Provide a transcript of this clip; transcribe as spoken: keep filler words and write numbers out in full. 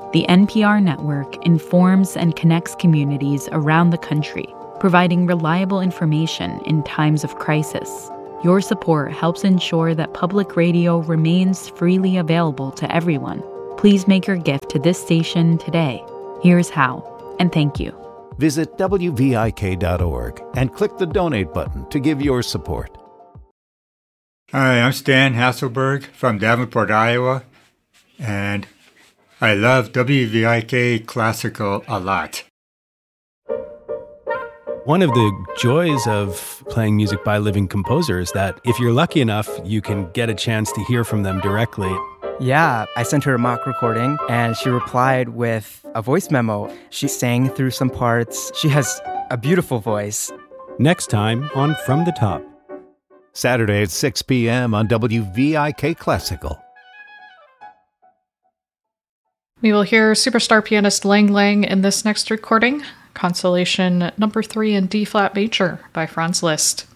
The N P R network informs and connects communities around the country, providing reliable information in times of crisis. Your support helps ensure that public radio remains freely available to everyone. Please make your gift to this station today. Here's how, and thank you. Visit W V I K dot org and click the donate button to give your support. Hi, I'm Stan Hasselberg from Davenport, Iowa, and I love W V I K Classical a lot. One of the joys of playing music by living composers is that if you're lucky enough, you can get a chance to hear from them directly. Yeah, I sent her a mock recording, and she replied with a voice memo. She sang through some parts. She has a beautiful voice. Next time on From the Top. Saturday at six p.m. on W V I K Classical. We will hear superstar pianist Lang Lang in this next recording, Consolation Number three in D-flat major by Franz Liszt.